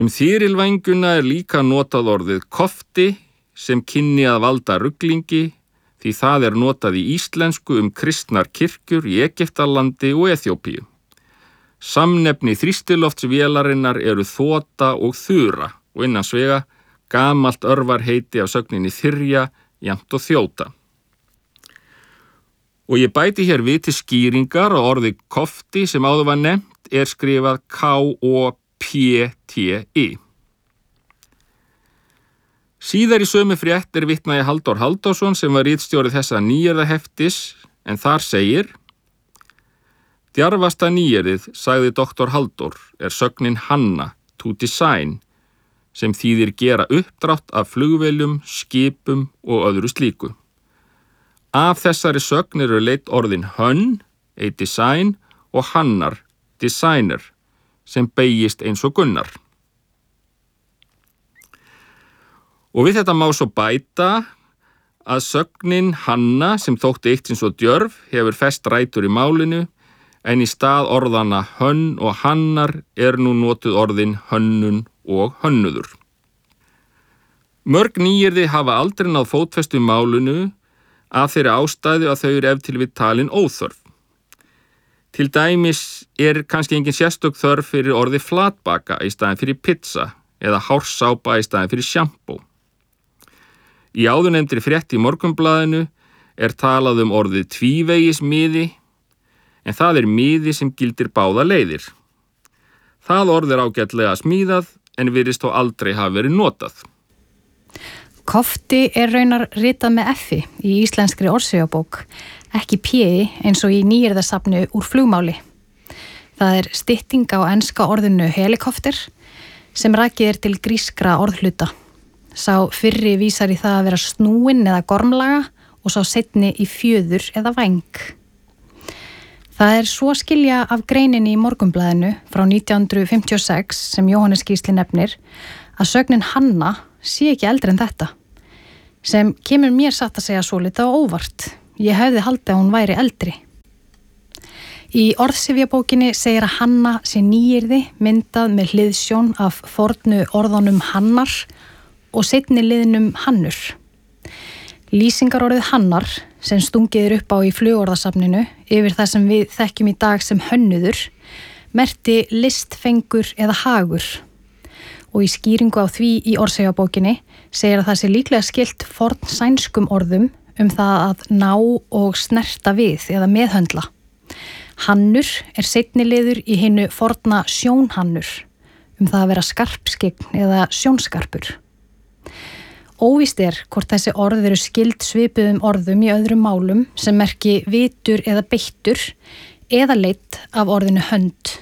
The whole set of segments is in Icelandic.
Þyrilvænguna líka notað orðið kofti sem kynni að valda ruglingi því það notað í íslensku kristnar kirkjur í Egyptalandi og Eþjópíu. Samnefni þrýstiloftsvélarinnar þota og þura og innan svega gamalt örvarheiti af sögninni þyrja, jafnt og þjóta. Og ég bæti hér við til skýringar á orði kofti sem áður var nefnt skrifað K-O-P-T-I. Síðar í sömu frétt vitnaði Halldór Halldórsson sem var ritstjóri þessa nýyrðaheftis en þar segir: Djarfasta nýyrðið, sagði doktor Halldór, sögnin Hanna, to design, sem þýðir gera uppdrátt af flugvélum, skipum og öðru slíku. Af þessari sögn leidd orðin hönn, a design, og hannar, designer, sem beygist eins og Gunnar. Og við þetta má svo bæta að sögnin Hanna sem þótti eitt sinn svo djörf hefur fest rætur í málinu en í stað orðana hönn og hannar nú notuð orðin hönnun og hönnuður. Mörg nýyrði hafa aldrei náð fótfestu í málinu af þeirri ástæðu að þau ef til við talin óþörf. Til dæmis kannski engin sérstök þörf fyrir orði flatbaka í staðinn fyrir pizza eða hársápa í staðinn fyrir sjampó. Í áðurnefndri frétt í Morgunblaðinu talað orðið tvívegismiði en það miði sem gildir báða leiðir. Það orð ágætlega smíðað en virðist þó aldrei hafa verið notað. Kofti raunar ritað með F í íslenskri orðsifjabók, ekki P eins og í nýyrðasafnu úr flugmáli. Það stytting á enska orðinu helikopter sem rakið til grískra orðhluta. Sá fyrri vísar í það að vera snúin eða gormlaga og sá seinni í fjöður eða væng. Það svo skilja af greininni í Morgunblaðinu frá 1956 sem Jóhannes Gísli nefnir að sögnin Hanna sé ekki eldri en þetta, sem kemur mér satt að segja svolítið á óvart. Ég hefði haldið að hún væri eldri. Í orðsifjabókinni segir að Hanna sé nýyrði myndað með hliðsjón af fornu orðunum hannar og seinni liðnum hannur. Lýsingarorðið hannar sem stungið upp á í flugorðasafninu yfir það sem við þekkjum í dag sem hönnuður merkti listfengur eða hagur. Og í skýringu á því í orðsifjabókinni segir að það sé líklega skylt fornsænskum orðum það að ná og snerta við eða meðhöndla. Hannur seinni liður í hinu forna sjónhannur það að vera skarpskygn eða sjónskarpur. Óvíst hvort þessi orð skyld svipuðum orðum í öðrum málum sem merki vitur eða beittur eða leitt af orðinu hönd.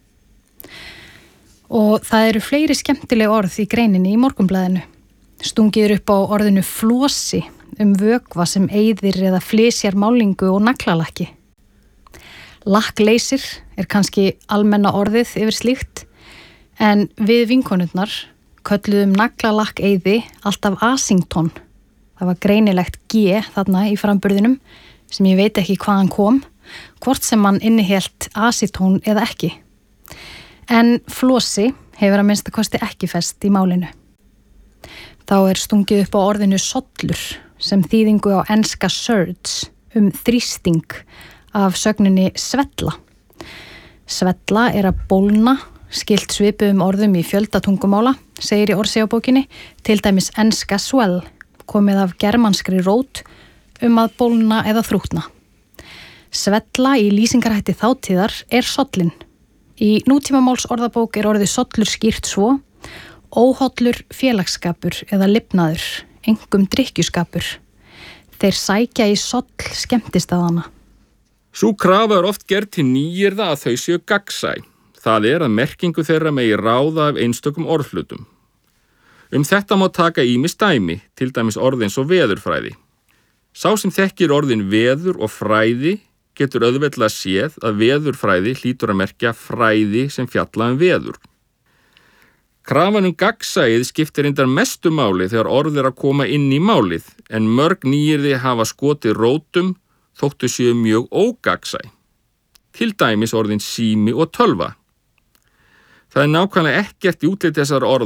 Og það fleiri skemmtileg orð í greininni í Morgunblaðinu. Stungið upp á orðinu flosi vökva sem eyðir eða flysjar málingu og naglalakki. Lakkleysir kannski almenna orðið yfir slíkt en við vinkonurnar kölluðum naglalakk-eyði alltaf Asington. Það var greinilegt G þarna í framburðinum sem ég veit ekki hvaðan kom, hvort sem hann innihélt asitón eða ekki. En flosi hefur að minnsta kosti ekki fest í málinu. Þá stungið upp á orðinu sollur sem þýðingu á enska surge þrýsting af sögninni svella. Svella að bólna, skylt svipuðum orðum í fjölda tungumála, segir í orðsifjabókinni, til dæmis enska swell, komið af germanskri rót að bólna eða þrútna. Svella í lýsingarhætti þátíðar sollin. Í nútímamáls orðabók orðið sollur skýrt svo, óhollur félagsskapur eða lifnaður, engum drykkjuskapur. Þeir sækja í soll skemmtistaðana. Sú krafa oft gerð til nýyrða að þau séu gagnsæ. Það að merkingu þeirra megi ráða af einstökum orðhlutum. Þetta má taka ýmis dæmi, til dæmis orð eins og veðurfræði. Sá sem þekkir orðin veður og fræði getur auðveldlega séð að veðurfræði hlýtur að merkja fræði sem fjalla veður. Krafan gagnsæið skiptir reyndar mestu máli þegar orð að koma inn í málið, en mörg nýyrði hafa skotið rótum þóttu séu mjög ógagnsæ. Til dæmis orðin sími og tölva. Það er nákvæmlega ekkert í útliti þessar orða